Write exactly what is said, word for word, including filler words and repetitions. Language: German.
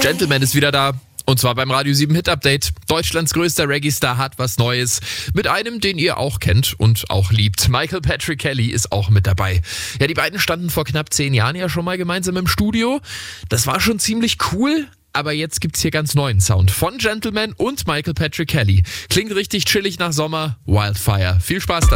Gentleman ist wieder da. Und zwar beim Radio sieben Hit Update. Deutschlands größter Reggae-Star hat was Neues. Mit einem, den ihr auch kennt und auch liebt. Michael Patrick Kelly ist auch mit dabei. Ja, die beiden standen vor knapp zehn Jahren ja schon mal gemeinsam im Studio. Das war schon ziemlich cool. Aber jetzt gibt's hier ganz neuen Sound von Gentleman und Michael Patrick Kelly. Klingt richtig chillig nach Sommer. Wildfire. Viel Spaß dabei.